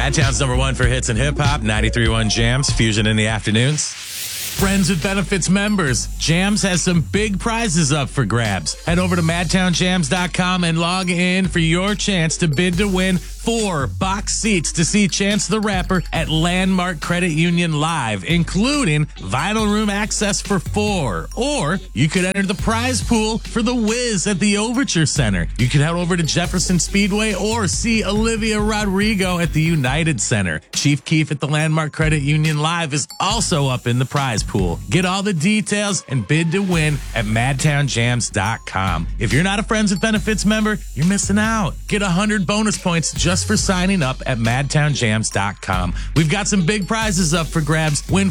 Madtown's number one for hits and hip hop, 93.1 Jams, Fusion in the afternoons. Friends with Benefits members, Jams has some big prizes up for grabs. Head over to madtownjams.com and log in for your chance to bid to win 4 box seats to see Chance the Rapper at Landmark Credit Union Live, including Vinyl Room access for 4. Or you could enter the prize pool for The Wiz at the Overture Center. You can head over to Jefferson Speedway or see Olivia Rodrigo at the United Center. Chief Keef at the Landmark Credit Union Live is also up in the prize pool. Get all the details and bid to win at madtownjams.com. If you're not a Friends with Benefits member, you're missing out. Get 100 bonus points just for signing up at madtownjams.com. We've got some big prizes up for grabs. Win